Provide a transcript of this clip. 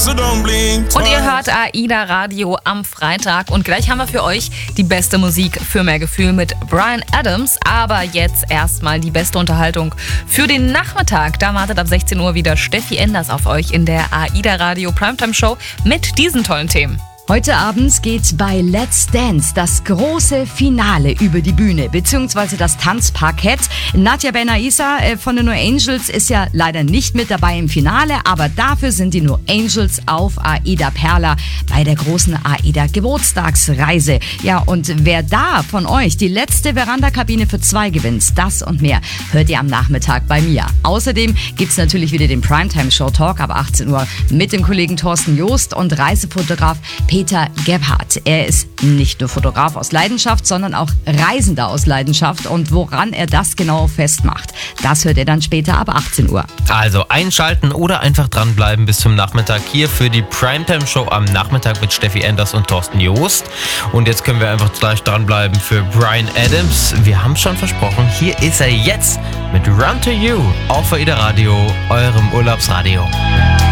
so don't blink twice. Und ihr hört AIDA Radio am Freitag und gleich haben wir für euch die beste Musik für mehr Gefühl mit Bryan Adams. Aber jetzt erstmal die beste Unterhaltung für den Nachmittag. Da wartet ab 16 Uhr wieder Steffi Enders auf euch in der AIDA Radio Primetime Show mit diesen tollen Themen. Heute Abend geht bei Let's Dance das große Finale über die Bühne, beziehungsweise das Tanzparkett. Nadja Ben-Aissa von den No Angels ist ja leider nicht mit dabei im Finale, aber dafür sind die No Angels auf AIDA Perla bei der großen AIDA Geburtstagsreise. Ja, und wer da von euch die letzte Veranda-Kabine für 2 gewinnt, das und mehr, hört ihr am Nachmittag bei mir. Außerdem gibt's natürlich wieder den Primetime Show Talk ab 18 Uhr mit dem Kollegen Thorsten Joost und Reisefotograf Peter Gebhardt. Er ist nicht nur Fotograf aus Leidenschaft, sondern auch Reisender aus Leidenschaft. Und woran er das genau festmacht, das hört ihr dann später ab 18 Uhr. Also einschalten oder einfach dranbleiben bis zum Nachmittag hier für die Primetime Show am Nachmittag mit Steffi Enders und Thorsten Joost. Und jetzt können wir einfach gleich dranbleiben für Bryan Adams. Wir haben schon versprochen, hier ist er jetzt mit Run to You auf AIDA Radio, eurem Urlaubsradio.